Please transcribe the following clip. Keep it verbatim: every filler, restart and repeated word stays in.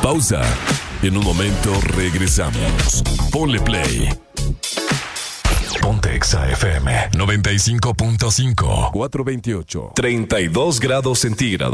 Pausa. En un momento regresamos. Ponle play. Ponte Exa F M noventa y cinco punto cinco. cuatrocientos veintiocho. treinta y dos grados centígrados.